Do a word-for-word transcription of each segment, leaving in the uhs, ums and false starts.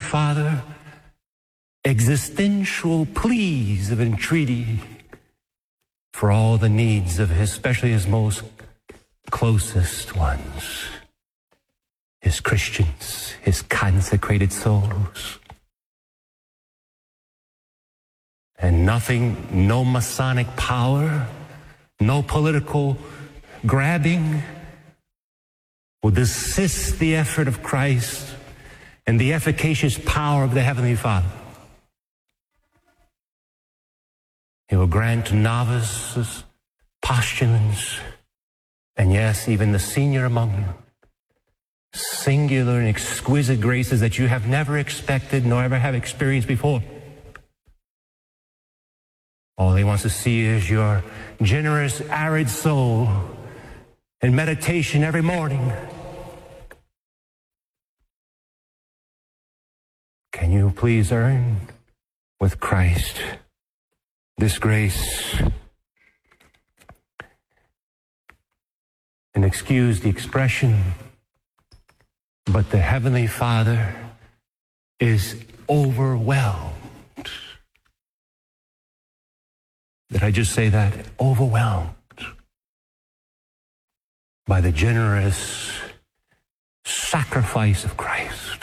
Father existential pleas of entreaty for all the needs of his, especially his most closest ones, his Christians, his consecrated souls. And nothing, no Masonic power, no political grabbing will desist the effort of Christ and the efficacious power of the Heavenly Father. He will grant to novices, postulants, and yes, even the senior among you, singular and exquisite graces that you have never expected nor ever have experienced before. All he wants to see is your generous, arid soul in meditation every morning. Can you please earn with Christ this grace? And excuse the expression, but the Heavenly Father is overwhelmed. Did I just say that? Overwhelmed by the generous sacrifice of Christ.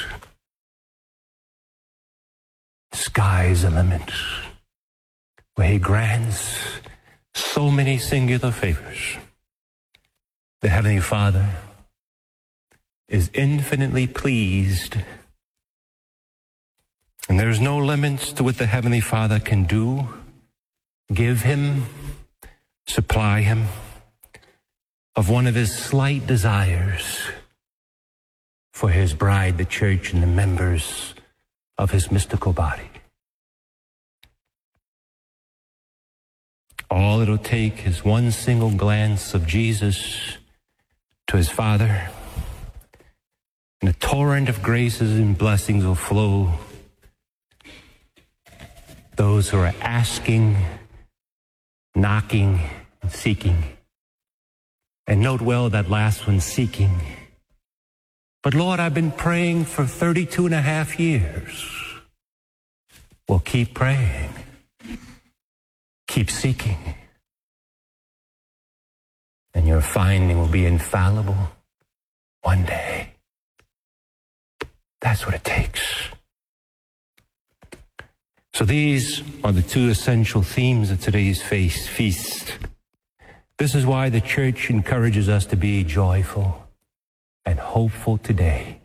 Sky's the limit, where he grants so many singular favors. The Heavenly Father is infinitely pleased, and there's no limits to what the Heavenly Father can do, give him, supply him of one of his slight desires for his bride, the church, and the members of his mystical body. All it'll take is one single glance of Jesus to his Father, and a torrent of graces and blessings will flow. Those who are asking, knocking, and seeking. And note well that last one, seeking. But Lord, I've been praying for thirty-two and a half years. Well, keep praying. Keep seeking. And your finding will be infallible one day. That's what it takes. So these are the two essential themes of today's feast. This is why the church encourages us to be joyful and hopeful today.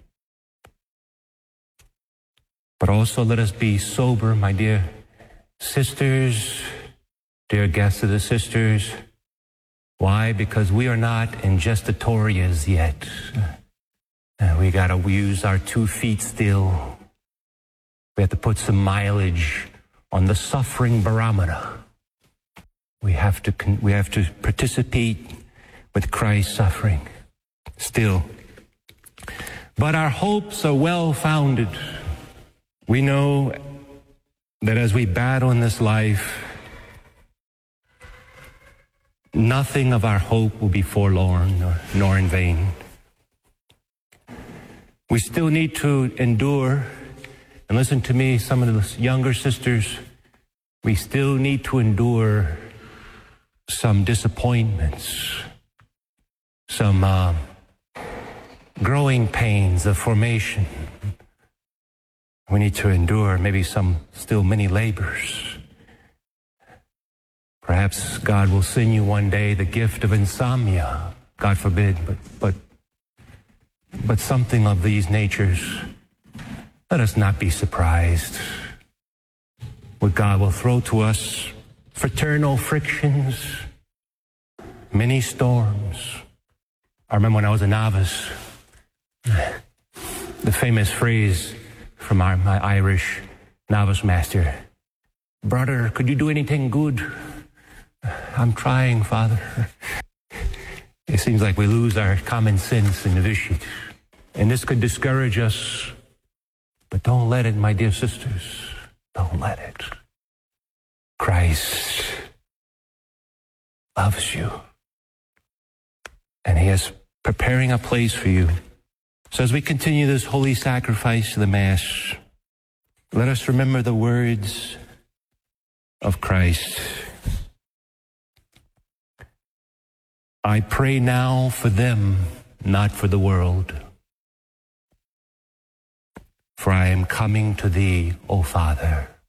But also let us be sober, my dear sisters, dear guests of the sisters. Why? Because we are not ingestatorias yet. Uh, we got to use our two feet still. We have to put some mileage on the suffering barometer. We have to we have to participate with Christ's suffering still. But our hopes are well-founded. We know that as we battle in this life, nothing of our hope will be forlorn nor, nor in vain. We still need to endure. And listen to me, some of the younger sisters, we still need to endure some disappointments, some uh, growing pains of formation. We need to endure maybe some, still many labors. Perhaps God will send you one day the gift of insomnia, God forbid, but but but something of these natures. Let us not be surprised. What God will throw to us, fraternal frictions, many storms. I remember when I was a novice, the famous phrase from our, my Irish novice master, "Brother, could you do anything good?" "I'm trying, Father." It seems like we lose our common sense in the novitiate. And this could discourage us. But don't let it, my dear sisters. Don't let it. Christ loves you. And he is preparing a place for you. So as we continue this holy sacrifice of the Mass, Let us remember the words of Christ. I pray now for them, not for the world. For I am coming to thee, O Father.